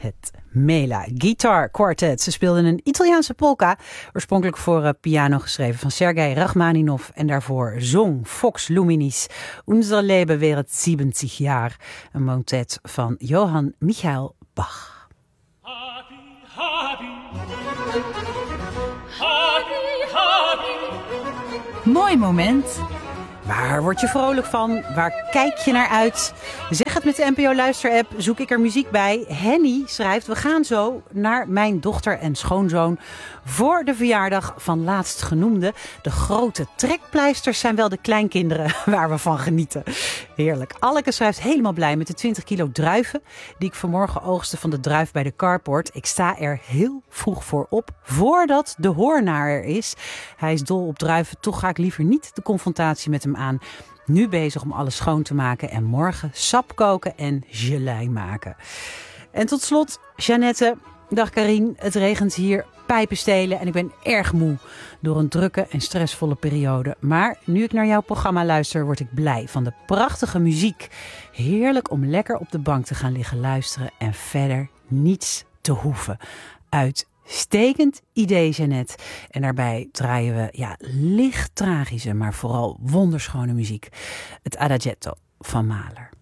het Mela Guitar Quartet. Ze speelden een Italiaanse polka, oorspronkelijk voor piano geschreven van Sergei Rachmaninov. En daarvoor zong Vox Luminis Unser Leben währet 70 jaar, een motet van Johann Michael Bach. Mooi moment. Waar word je vrolijk van? Waar kijk je naar uit? Zeg het met de NPO Luister-app, zoek ik er muziek bij. Henny schrijft, we gaan zo naar mijn dochter en schoonzoon voor de verjaardag van laatstgenoemde. De grote trekpleisters zijn wel de kleinkinderen waar we van genieten. Heerlijk. Alleke schrijft helemaal blij met de 20 kilo druiven die ik vanmorgen oogste van de druif bij de carport. Ik sta er heel vroeg voor op, voordat de hoornaar er is. Hij is dol op druiven, toch ga ik liever niet de confrontatie met hem aan. Nu bezig om alles schoon te maken en morgen sap koken en gelei maken. En tot slot, Jeannette. Dag Karien, het regent hier pijpen stelen en ik ben erg moe door een drukke en stressvolle periode. Maar nu ik naar jouw programma luister, word ik blij van de prachtige muziek. Heerlijk om lekker op de bank te gaan liggen luisteren en verder niets te hoeven. Uitstekend idee, Jeannette. En daarbij draaien we licht tragische, maar vooral wonderschone muziek. Het Adagietto van Mahler.